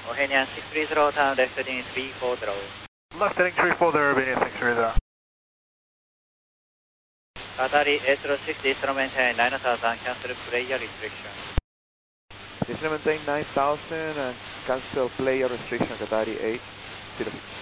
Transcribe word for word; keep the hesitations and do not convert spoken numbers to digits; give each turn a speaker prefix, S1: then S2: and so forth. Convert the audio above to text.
S1: Ohanian six three zero, turn left heading three four zero.
S2: Left heading three four zero, Ohanian six three zero.
S1: Qatari eight zero six, descend maintain nine thousand, cancel player restriction.
S3: Descend maintain nine thousand and cancel player restriction, Qatari eight zero six.